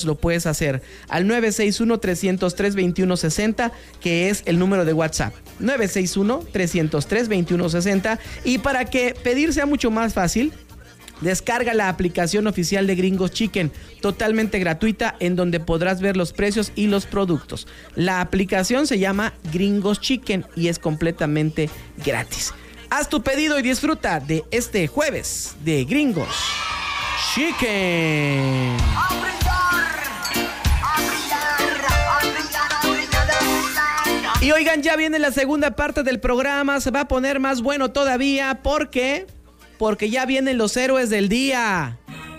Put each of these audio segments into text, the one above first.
lo puedes hacer al 961-303-2160, que es el número de WhatsApp. 961-303-2160. Y para que pedir sea mucho más fácil, descarga la aplicación oficial de Gringos Chicken, totalmente gratuita, en donde podrás ver los precios y los productos. La aplicación se llama Gringos Chicken y es completamente gratis. Haz tu pedido y disfruta de este jueves de Gringos Chicken. Y oigan, ya viene la segunda parte del programa, se va a poner más bueno todavía, porque ya vienen los héroes del día.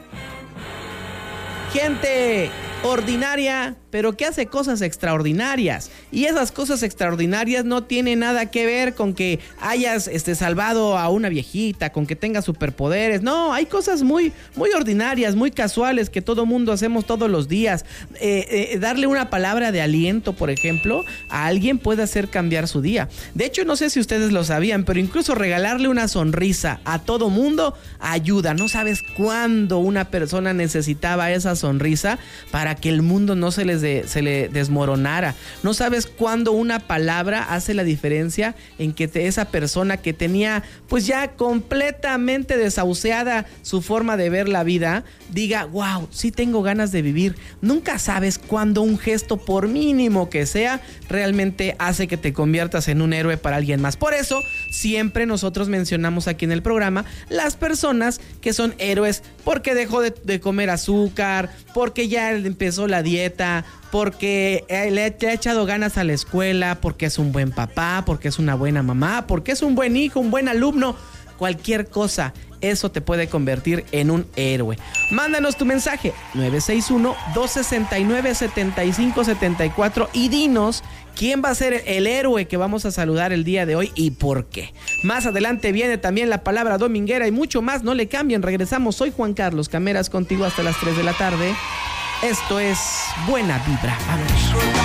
Gente ordinaria, pero que hace cosas extraordinarias. Y esas cosas extraordinarias no tienen nada que ver con que hayas salvado a una viejita, con que tengas superpoderes. No, hay cosas muy, muy ordinarias, muy casuales que todo mundo hacemos todos los días. Darle una palabra de aliento, por ejemplo, a alguien puede hacer cambiar su día. De hecho, no sé si ustedes lo sabían, pero incluso regalarle una sonrisa a todo mundo ayuda. No sabes cuándo una persona necesitaba esa sonrisa para que el mundo no se le desmoronara. No sabes cuándo una palabra hace la diferencia en que esa persona que tenía pues ya completamente desahuciada su forma de ver la vida, diga, wow, sí tengo ganas de vivir. Nunca sabes cuándo un gesto, por mínimo que sea, realmente hace que te conviertas en un héroe para alguien más. Por eso siempre nosotros mencionamos aquí en el programa las personas que son héroes porque dejó de comer azúcar, porque ya empezó la dieta, porque le ha echado ganas a la escuela, porque es un buen papá, porque es una buena mamá, porque es un buen hijo, un buen alumno. Cualquier cosa, eso te puede convertir en un héroe. Mándanos tu mensaje 961-269-7574 y dinos quién va a ser el héroe que vamos a saludar el día de hoy y por qué. Más adelante viene también la palabra dominguera y mucho más. No le cambien, regresamos. Soy Juan Carlos Cameras, contigo hasta las 3 de la tarde. Esto es Buena Vibra. Vámonos.